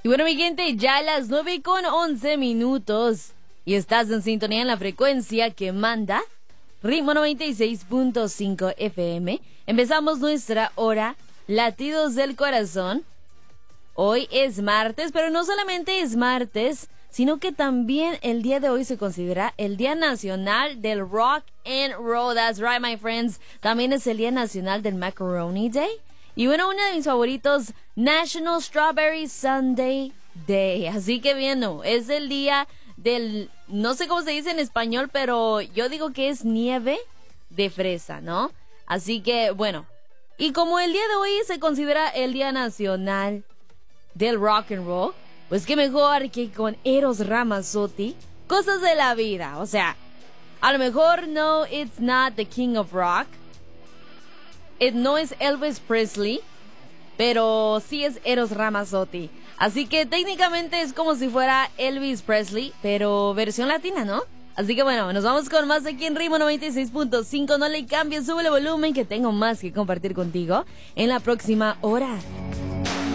Y bueno, mi gente, ya a las 9:11. Y estás en sintonía en la frecuencia que manda Ritmo 96.5 FM. Empezamos nuestra hora Latidos del Corazón. Hoy es martes, pero no solamente es martes, sino que también el día de hoy se considera el Día Nacional del Rock and Roll. That's right, my friends. También es el Día Nacional del Macaroni Day. Y bueno, uno de mis favoritos, National Strawberry Sundae Day. Así que bien, no, es el día del, no sé cómo se dice en español, pero yo digo que es nieve de fresa, ¿no? Así que, bueno, y como el día de hoy se considera el Día Nacional del Rock and Roll, pues qué mejor que con Eros Ramazzotti, cosas de la vida. O sea, a lo mejor no, it's not the king of rock. No es Elvis Presley, pero sí es Eros Ramazzotti. Así que técnicamente es como si fuera Elvis Presley, pero versión latina, ¿no? Así que bueno, nos vamos con más aquí en Ritmo 96.5. No le cambies, sube el volumen que tengo más que compartir contigo en la próxima hora.